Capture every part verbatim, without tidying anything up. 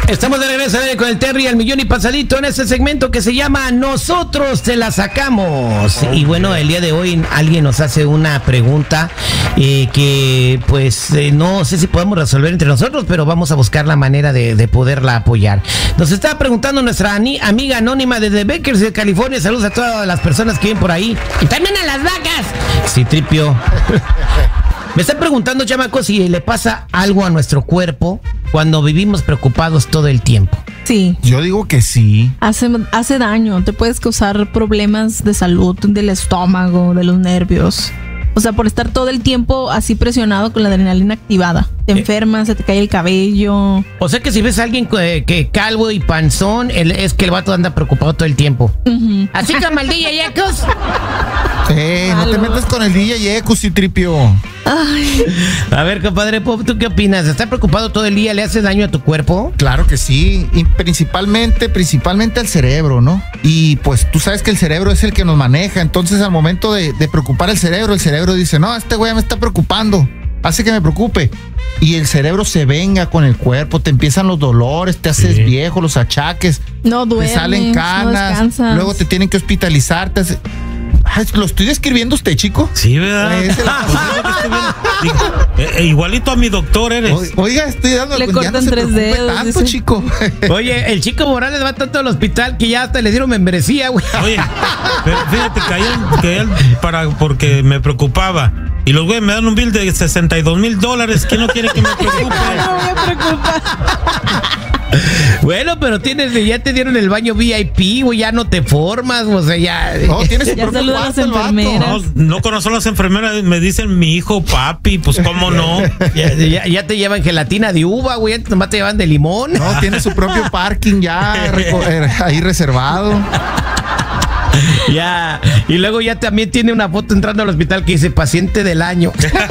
Estamos de regreso con el Terry al millón y pasadito en este segmento que se llama Nosotros te la sacamos. Y bueno, el día de hoy alguien nos hace una pregunta eh, que pues eh, no sé si podemos resolver entre nosotros, pero vamos a buscar la manera de, de poderla apoyar. Nos está preguntando nuestra ani- amiga anónima desde Bakersfield, California. Saludos a todas las personas que viven por ahí. Y también a las vacas. Sí, Tripio. Me está preguntando, chamaco, si le pasa algo a nuestro cuerpo cuando vivimos preocupados todo el tiempo. Sí. Yo digo que sí. Hace, hace daño, te puedes causar problemas de salud, del estómago, de los nervios. O sea, por estar todo el tiempo así presionado con la adrenalina activada. Te Eh. enfermas, se te cae el cabello. O sea que si ves a alguien que, que calvo y panzón, el, es que el vato anda preocupado todo el tiempo. Uh-huh. Así como el D J Yecos. Eh, no te Algo. metas con el D J Ecus y Tripio. Ay, A ver, compadre Pop, ¿tú qué opinas? ¿Estar preocupado todo el día le hace daño a tu cuerpo? Claro que sí, y principalmente, principalmente al cerebro, ¿no? Y pues tú sabes que el cerebro es el que nos maneja, entonces al momento de, de preocupar al cerebro, el cerebro dice, no, este güey me está preocupando, hace que me preocupe. Y el cerebro se venga con el cuerpo, te empiezan los dolores, te haces Sí. viejo, los achaques, no duermes, te salen no canas, descansas. luego te tienen que hospitalizar. Te hace... Ay, ¿lo estoy describiendo usted, chico? Sí, ¿verdad? Ese es la Pues es lo que estoy viendo. Digo, eh, eh, igualito a mi doctor eres. O- Oiga, estoy dando Le ya cortan no se tres preocupe dedos, tanto, dice. chico. Oye, el Chico Morales va tanto al hospital que ya hasta le dieron membresía, güey. Oye, pero fíjate que ayer, que ayer para, porque me preocupaba. Y los güeyes me dan un bill de sesenta y dos mil dólares. ¿Quién no quiere que me preocupe? No me preocupa. Bueno, pero tienes, ya te dieron el baño V I P, güey, ya no te formas, o sea, ya. No, tiene su Ya propio saluda a las cuarto el vato. enfermeras. No, no conozco a las enfermeras, me dicen mi hijo papi, pues cómo no. Ya, ya- ya te llevan gelatina de uva, güey, antes nomás te llevan de limón. No, tiene su propio parking ya reco- eh, ahí reservado. Ya, y luego ya también tiene una foto entrando al hospital que dice paciente del año.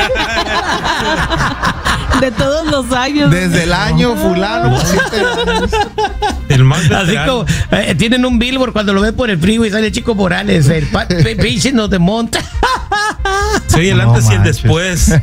De todos los años. Desde el año fulano. siete años. El más Así veterano. como eh, tienen un billboard cuando lo ven por el frío y sale Chico Morales, el pa- pa- patient of the month. Sí, el No antes y el manches. después.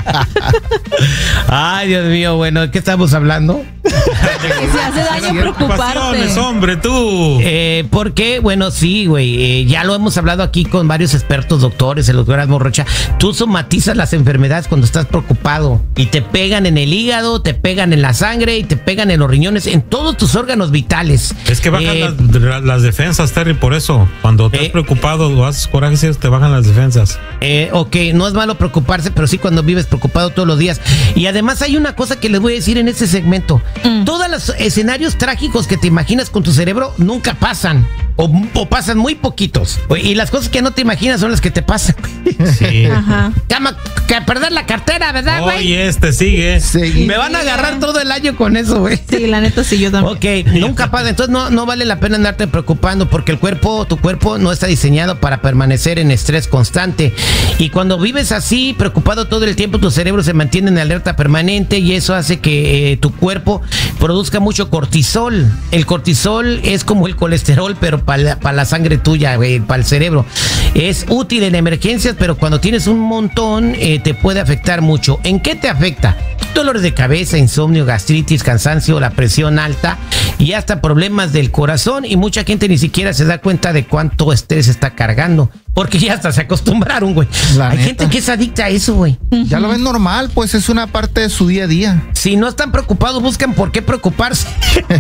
Ay, Dios mío, bueno, ¿de qué estamos hablando? Que se hace daño Preocupaciones, preocuparte. hombre, tú. Eh, porque, bueno, sí, güey, eh, ya lo hemos hablado aquí con varios expertos, doctores, el doctor Asmo Rocha. Tú somatizas las enfermedades cuando estás preocupado y te pegan en el hígado, te pegan en la sangre y te pegan en los riñones, en todos tus órganos vitales. Es que bajan Eh, las, las defensas, Terry, por eso. Cuando estás Eh. preocupado o haces corajes, te bajan las defensas. Eh, ok, no es malo preocuparse, pero sí cuando vives preocupado todos los días. Y además hay una cosa que les voy a decir en este segmento. Mm. Todos los escenarios trágicos que te imaginas con tu cerebro nunca pasan. O, o pasan muy poquitos. O- Y las cosas que no te imaginas son las que te pasan. Sí. Ajá. Cama, que perder la cartera, ¿verdad, güey? Oye, este sigue. Seguí. Me van a agarrar todo el año con eso, güey. Sí, la neta sí, yo también. Ok, nunca pasa, entonces no, no vale la pena andarte preocupando porque el cuerpo, tu cuerpo no está diseñado para permanecer en estrés constante. Y cuando vives así, preocupado todo el tiempo, tu cerebro se mantiene en alerta permanente y eso hace que eh, tu cuerpo produzca mucho cortisol. El cortisol es como el colesterol, pero para la, pa la sangre tuya, güey, para el cerebro. Es útil en emergencias, pero cuando tienes un montón, eh, te puede afectar mucho. ¿En qué te afecta? Dolores de cabeza, insomnio, gastritis, cansancio, la presión alta y hasta problemas del corazón. Y mucha gente ni siquiera se da cuenta de cuánto estrés está cargando, porque ya hasta se acostumbraron, güey. La Hay neta. gente que es adicta a eso, güey. Ya lo ven normal, pues es una parte de su día a día. Si no están preocupados, buscan por qué preocuparse.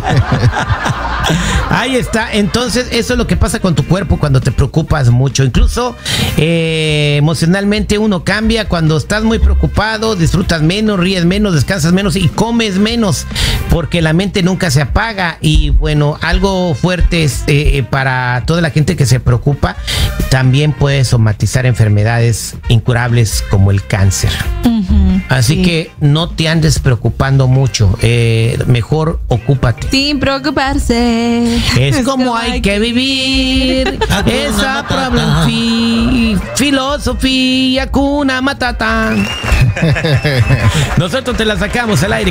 Ahí está. Entonces, eso es lo que pasa con tu cuerpo cuando te preocupas mucho. Incluso eh, emocionalmente uno cambia. Cuando estás muy preocupado, disfrutas menos, ríes menos, descansas menos y comes menos, porque la mente nunca se apaga. Y bueno, algo fuerte es eh, para toda la gente que se preocupa, también puede somatizar enfermedades incurables como el cáncer. Ujú, Así sí. que no te andes preocupando mucho, eh, mejor ocúpate. Sin preocuparse. Es como hay que vivir, esa problem fi- filosofía, Hakuna Matata. Nosotros te la sacamos al aire.